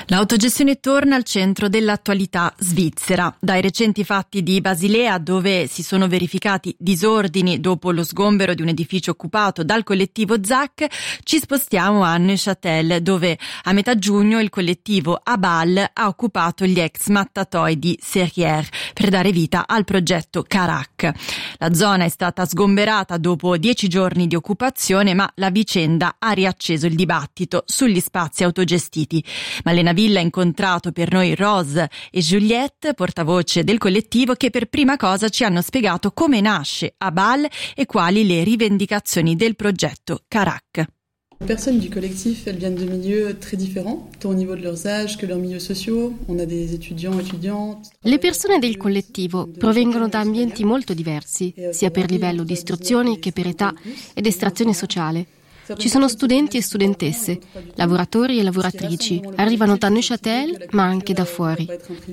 L'autogestione torna al centro dell'attualità svizzera. Dai recenti fatti di Basilea, dove si sono verificati disordini dopo lo sgombero di un edificio occupato dal collettivo ZAC, ci spostiamo a Neuchâtel, dove a metà giugno il collettivo Abal ha occupato gli ex mattatoi di Serrières per dare vita al progetto Carac. La zona è stata sgomberata dopo 10 giorni di occupazione, ma la vicenda ha riacceso il dibattito sugli spazi autogestiti. Malena Villa ha incontrato per noi Rose e Juliette, portavoce del collettivo, che per prima cosa ci hanno spiegato come nasce Abal e quali le rivendicazioni del progetto Carac. Les personnes du collectif, elles viennent de milieux très différents, tant au niveau de leurs âges que leurs milieux sociaux. On a des étudiants, étudiantes. Le persone del collettivo provengono da ambienti molto diversi, sia per livello di istruzione che per età ed estrazione sociale. Ci sono studenti e studentesse, lavoratori e lavoratrici, arrivano da Neuchâtel ma anche da fuori.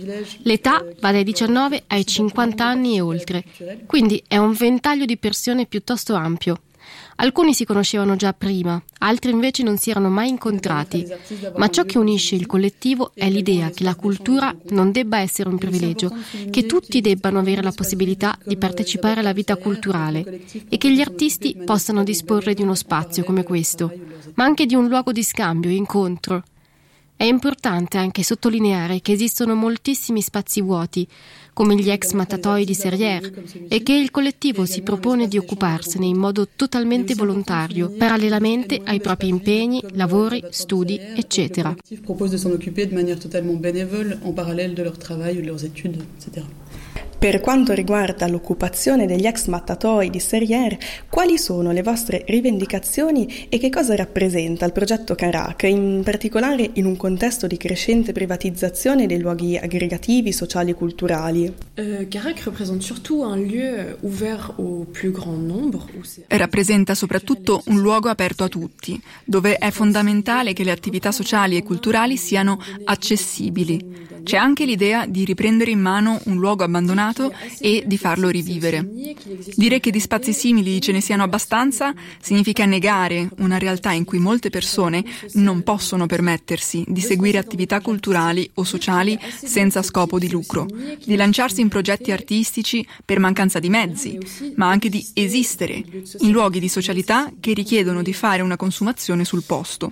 L'età va dai 19 ai 50 anni e oltre, quindi è un ventaglio di persone piuttosto ampio. Alcuni si conoscevano già prima, altri invece non si erano mai incontrati, ma ciò che unisce il collettivo è l'idea che la cultura non debba essere un privilegio, che tutti debbano avere la possibilità di partecipare alla vita culturale e che gli artisti possano disporre di uno spazio come questo, ma anche di un luogo di scambio e incontro. È importante anche sottolineare che esistono moltissimi spazi vuoti, come gli ex mattatoi di Serrières, e che il collettivo si propone di occuparsene in modo totalmente volontario, parallelamente ai propri impegni, lavori, studi, eccetera. Il collettif propose de s'en occuper de manière totalement bénévole, en parallèle de leur travail ou de leurs études, etc. Per quanto riguarda l'occupazione degli ex mattatoi di Serrières, quali sono le vostre rivendicazioni e che cosa rappresenta il progetto Carac, in particolare in un contesto di crescente privatizzazione dei luoghi aggregativi, sociali e culturali? Carac représente surtout un lieu ouvert au plus grand nombre. Rappresenta soprattutto un luogo aperto a tutti, dove è fondamentale che le attività sociali e culturali siano accessibili. C'è anche l'idea di riprendere in mano un luogo abbandonato e di farlo rivivere. Dire che di spazi simili ce ne siano abbastanza significa negare una realtà in cui molte persone non possono permettersi di seguire attività culturali o sociali senza scopo di lucro, di lanciarsi in progetti artistici per mancanza di mezzi, ma anche di esistere in luoghi di socialità che richiedono di fare una consumazione sul posto.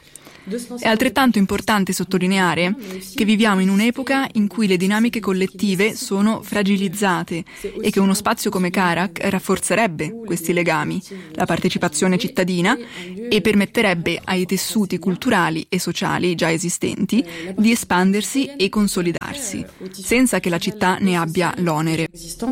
È altrettanto importante sottolineare che viviamo in un'epoca in cui le dinamiche collettive sono fragilizzate e che uno spazio come Carac rafforzerebbe questi legami, la partecipazione cittadina, e permetterebbe ai tessuti culturali e sociali già esistenti di espandersi e consolidarsi, senza che la città ne abbia l'onere.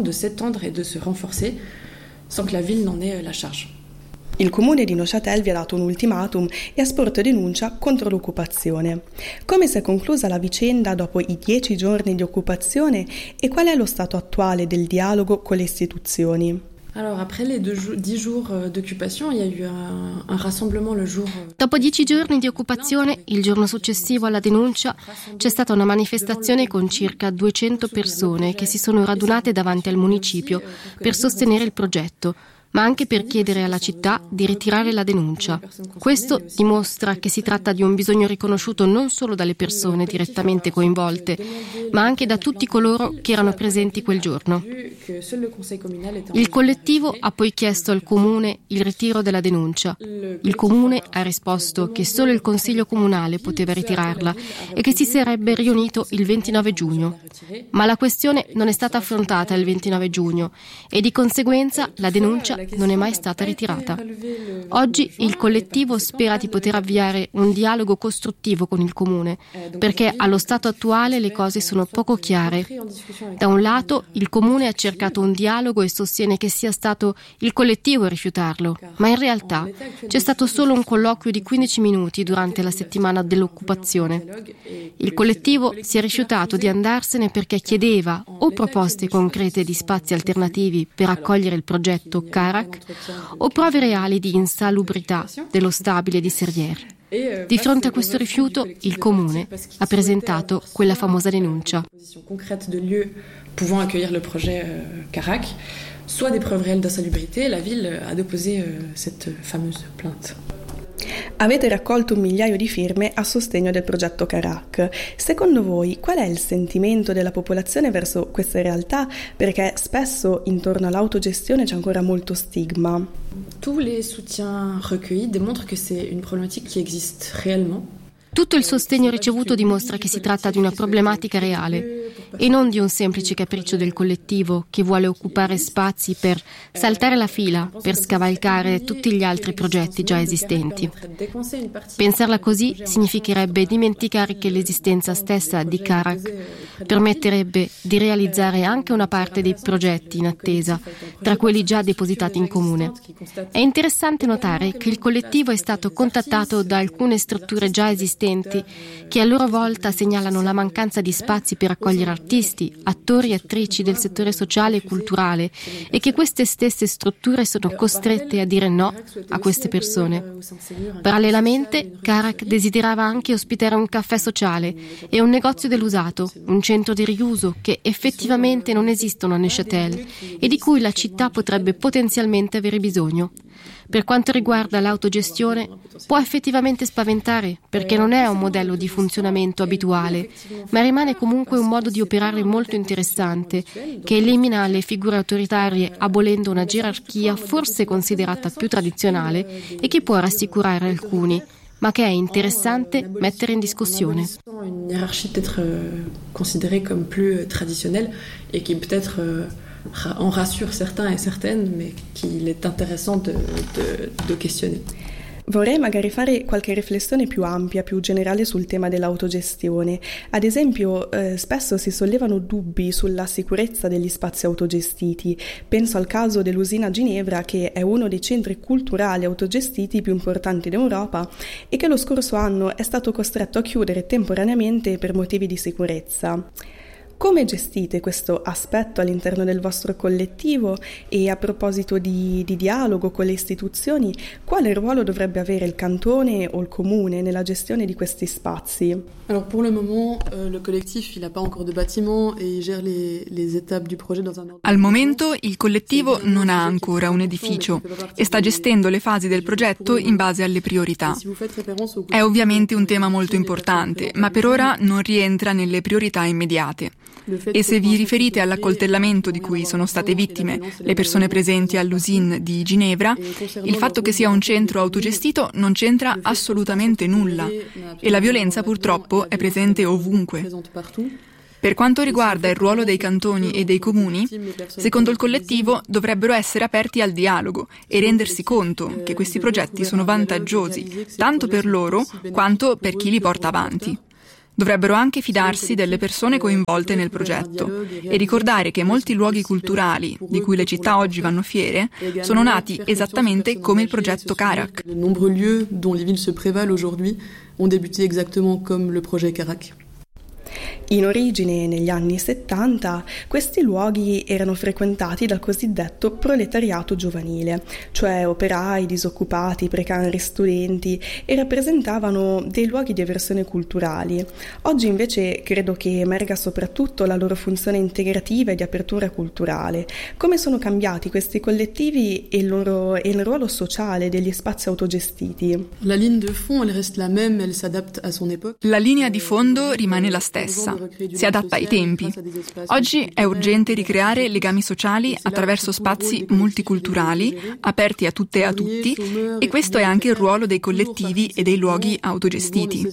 Il comune di Neuchâtel vi ha dato un ultimatum e ha sporto denuncia contro l'occupazione. Come si è conclusa la vicenda dopo i 10 giorni di occupazione e qual è lo stato attuale del dialogo con le istituzioni? Alors, après les 10 jours d'occupation, il y a eu un rassemblement le jour. Dopo 10 giorni di occupazione, il giorno successivo alla denuncia, c'è stata una manifestazione con circa 200 persone che si sono radunate davanti al municipio per sostenere il progetto, ma anche per chiedere alla città di ritirare la denuncia. Questo dimostra che si tratta di un bisogno riconosciuto non solo dalle persone direttamente coinvolte, ma anche da tutti coloro che erano presenti quel giorno. Il collettivo ha poi chiesto al comune il ritiro della denuncia. Il comune ha risposto che solo il consiglio comunale poteva ritirarla e che si sarebbe riunito il 29 giugno. Ma la questione non è stata affrontata il 29 giugno e di conseguenza la denuncia non è mai stata ritirata. Oggi il collettivo spera di poter avviare un dialogo costruttivo con il comune, perché allo stato attuale le cose sono poco chiare. Da un lato il comune ha cercato un dialogo e sostiene che sia stato il collettivo a rifiutarlo, ma in realtà c'è stato solo un colloquio di 15 minuti durante la settimana dell'occupazione. Il collettivo si è rifiutato di andarsene perché chiedeva o proposte concrete di spazi alternativi per accogliere il progetto Carac o prove reali di insalubrità dello stabile di Serrières. Di fronte a questo rifiuto, il comune ha presentato quella famosa denuncia. Pouvant accueillir le projet Carac, soit des preuves réelles d'insalubrité, la ville a déposé cette fameuse plainte. Avete raccolto 1 migliaio di firme a sostegno del progetto Carac. Secondo voi, qual è il sentimento della popolazione verso queste realtà? Perché spesso intorno all'autogestione c'è ancora molto stigma. Tous les soutiens recueillis démontrent que c'est une problématique qui existe réellement. Tutto il sostegno ricevuto dimostra che si tratta di una problematica reale e non di un semplice capriccio del collettivo che vuole occupare spazi per saltare la fila, per scavalcare tutti gli altri progetti già esistenti. Pensarla così significherebbe dimenticare che l'esistenza stessa di Carac permetterebbe di realizzare anche una parte dei progetti in attesa, tra quelli già depositati in comune. È interessante notare che il collettivo è stato contattato da alcune strutture già esistenti che a loro volta segnalano la mancanza di spazi per accogliere artisti, attori e attrici del settore sociale e culturale e che queste stesse strutture sono costrette a dire no a queste persone. Parallelamente, Carac desiderava anche ospitare un caffè sociale e un negozio dell'usato, un centro di riuso che effettivamente non esistono a Neuchâtel e di cui la città potrebbe potenzialmente avere bisogno. Per quanto riguarda l'autogestione, può effettivamente spaventare perché non è un modello di funzionamento abituale, ma rimane comunque un modo di operare molto interessante che elimina le figure autoritarie abolendo una gerarchia forse considerata più tradizionale e che può rassicurare alcuni, ma che è interessante mettere in discussione. Une hiérarchie peut-être considérée comme plus traditionnelle et qui peut-être en rassure certains et certaines, mais qu'il est intéressant de questionner. Vorrei magari fare qualche riflessione più ampia, più generale sul tema dell'autogestione. Ad esempio, spesso si sollevano dubbi sulla sicurezza degli spazi autogestiti. Penso al caso dell'Usina Ginevra, che è uno dei centri culturali autogestiti più importanti d'Europa e che lo scorso anno è stato costretto a chiudere temporaneamente per motivi di sicurezza. Come gestite questo aspetto all'interno del vostro collettivo e a proposito di dialogo con le istituzioni, quale ruolo dovrebbe avere il cantone o il comune nella gestione di questi spazi? Alors pour le moment, le collectif il n'a pas encore de bâtiment et il gère les étapes du projet dans un ordre. Al momento il collettivo non ha ancora un edificio e sta gestendo le fasi del progetto in base alle priorità. È ovviamente un tema molto importante, ma per ora non rientra nelle priorità immediate. E se vi riferite all'accoltellamento di cui sono state vittime le persone presenti all'Usine di Ginevra, il fatto che sia un centro autogestito non c'entra assolutamente nulla e la violenza purtroppo è presente ovunque. Per quanto riguarda il ruolo dei cantoni e dei comuni, secondo il collettivo dovrebbero essere aperti al dialogo e rendersi conto che questi progetti sono vantaggiosi tanto per loro quanto per chi li porta avanti. Dovrebbero anche fidarsi delle persone coinvolte nel progetto e ricordare che molti luoghi culturali, di cui le città oggi vanno fiere, sono nati esattamente come il progetto Carac. De nombreux lieux dont les villes se prévalent aujourd'hui ont débuté exactement comme le projet Carac. In origine, negli anni 70, questi luoghi erano frequentati dal cosiddetto proletariato giovanile, cioè operai, disoccupati, precari, studenti, e rappresentavano dei luoghi di eversione culturali. Oggi invece credo che emerga soprattutto la loro funzione integrativa e di apertura culturale. Come sono cambiati questi collettivi e il ruolo sociale degli spazi autogestiti? La ligne de fond, elle reste la même, elle s'adapte à son époque. La linea di fondo rimane la stessa. Si adatta ai tempi. Oggi è urgente ricreare legami sociali attraverso spazi multiculturali, aperti a tutte e a tutti, e questo è anche il ruolo dei collettivi e dei luoghi autogestiti.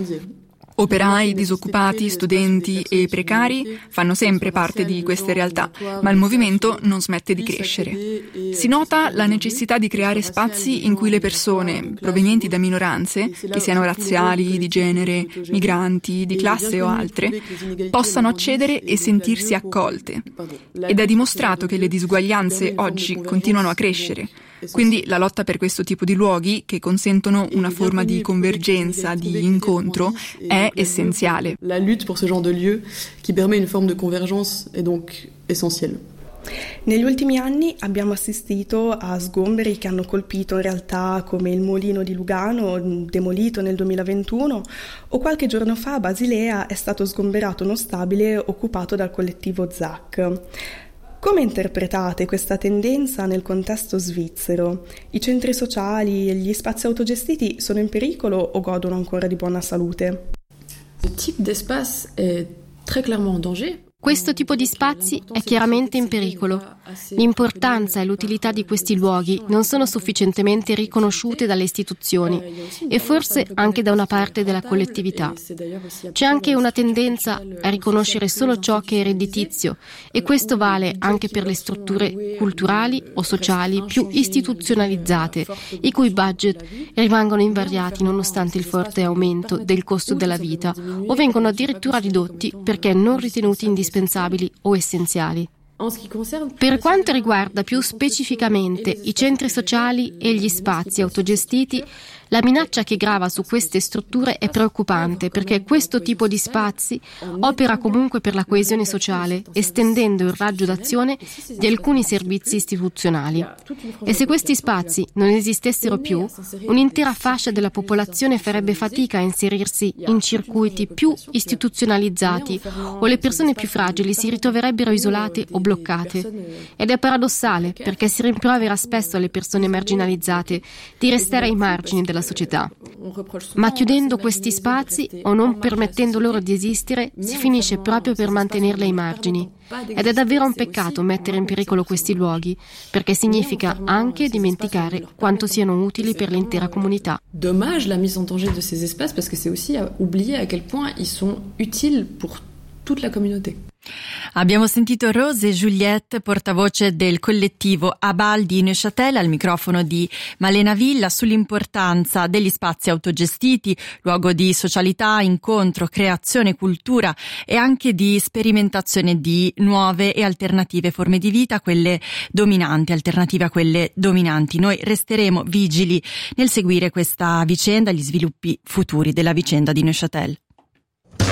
Operai, disoccupati, studenti e precari fanno sempre parte di queste realtà, ma il movimento non smette di crescere. Si nota la necessità di creare spazi in cui le persone provenienti da minoranze, che siano razziali, di genere, migranti, di classe o altre, possano accedere e sentirsi accolte. Ed è dimostrato che le disuguaglianze oggi continuano a crescere. Quindi la lotta per questo tipo di luoghi, che consentono una forma di convergenza, di incontro, è essenziale. La lutte pour ce genre de lieu qui permet une forme de convergence est donc essentielle. Negli ultimi anni abbiamo assistito a sgomberi che hanno colpito in realtà come il Molino di Lugano, demolito nel 2021, o qualche giorno fa a Basilea è stato sgomberato uno stabile occupato dal collettivo ZAC. Come interpretate questa tendenza nel contesto svizzero? I centri sociali e gli spazi autogestiti sono in pericolo o godono ancora di buona salute? Ce type d'espace est très clairement en danger. Questo tipo di spazi è chiaramente in pericolo. L'importanza e l'utilità di questi luoghi non sono sufficientemente riconosciute dalle istituzioni e forse anche da una parte della collettività. C'è anche una tendenza a riconoscere solo ciò che è redditizio e questo vale anche per le strutture culturali o sociali più istituzionalizzate, i cui budget rimangono invariati nonostante il forte aumento del costo della vita o vengono addirittura ridotti perché non ritenuti indispensabili o essenziali. Per quanto riguarda più specificamente i centri sociali e gli spazi autogestiti, la minaccia che grava su queste strutture è preoccupante perché questo tipo di spazi opera comunque per la coesione sociale, estendendo il raggio d'azione di alcuni servizi istituzionali. E se questi spazi non esistessero più, un'intera fascia della popolazione farebbe fatica a inserirsi in circuiti più istituzionalizzati o le persone più fragili si ritroverebbero isolate o bloccate. Ed è paradossale perché si rimprovera spesso alle persone marginalizzate di restare ai margini della società. Ma chiudendo questi spazi o non permettendo loro di esistere, si finisce proprio per mantenerli ai margini. Ed è davvero un peccato mettere in pericolo questi luoghi, perché significa anche dimenticare quanto siano utili per l'intera comunità. Dommage la mise en danger de ces espaces parce que c'est aussi oublier à quel point ils sont utiles pour toute la communauté. Abbiamo sentito Rose e Juliette, portavoce del collettivo Abal di Neuchâtel, al microfono di Malena Villa, sull'importanza degli spazi autogestiti, luogo di socialità, incontro, creazione, cultura e anche di sperimentazione di nuove e alternative forme di vita, quelle dominanti, alternative a quelle dominanti. Noi resteremo vigili nel seguire questa vicenda, gli sviluppi futuri della vicenda di Neuchâtel.